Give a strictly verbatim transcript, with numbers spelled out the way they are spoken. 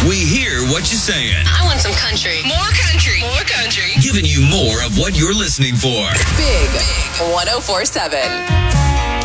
We hear what you're saying. I want some country. More country. More country. Giving you more of what you're listening for. Big one oh four seven.